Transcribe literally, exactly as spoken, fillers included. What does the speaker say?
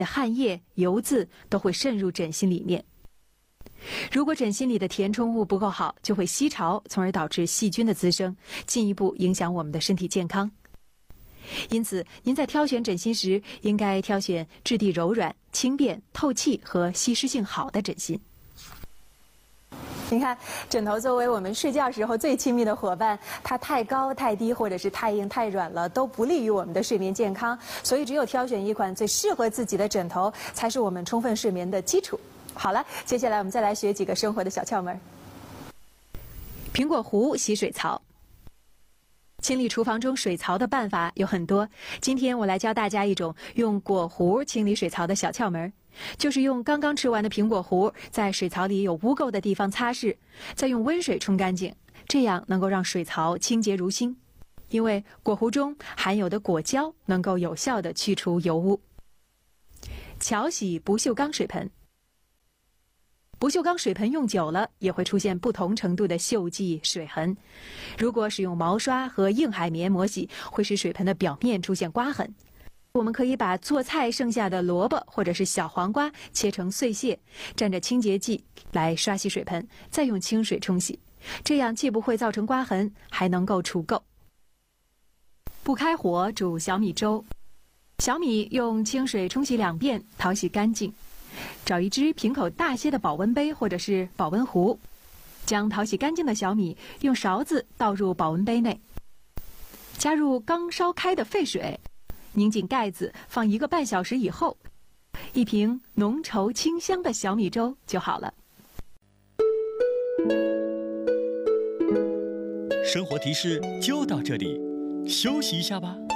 的汗液、油渍都会渗入枕芯里面。如果枕芯里的填充物不够好，就会吸潮，从而导致细菌的滋生，进一步影响我们的身体健康。因此，您在挑选枕芯时，应该挑选质地柔软、轻便、透气和吸湿性好的枕芯。你看，枕头作为我们睡觉时候最亲密的伙伴，它太高、太低，或者是太硬、太软了，都不利于我们的睡眠健康。所以，只有挑选一款最适合自己的枕头，才是我们充分睡眠的基础。好了，接下来我们再来学几个生活的小窍门。苹果核洗水槽。清理厨房中水槽的办法有很多，今天我来教大家一种用果核清理水槽的小窍门，就是用刚刚吃完的苹果核在水槽里有污垢的地方擦拭，再用温水冲干净，这样能够让水槽清洁如新。因为果核中含有的果胶能够有效地去除油污。巧洗不锈钢水盆。不锈钢水盆用久了，也会出现不同程度的锈迹、水痕。如果使用毛刷和硬海绵磨洗，会使水盆的表面出现刮痕。我们可以把做菜剩下的萝卜或者是小黄瓜切成碎屑，蘸着清洁剂来刷洗水盆，再用清水冲洗，这样既不会造成刮痕，还能够除垢。不开火煮小米粥。小米用清水冲洗两遍，淘洗干净。找一只瓶口大些的保温杯或者是保温壶，将淘洗干净的小米用勺子倒入保温杯内，加入刚烧开的沸水，拧紧盖子，放一个半小时以后，一瓶浓稠清香的小米粥就好了。 生活提示就到这里，休息一下吧。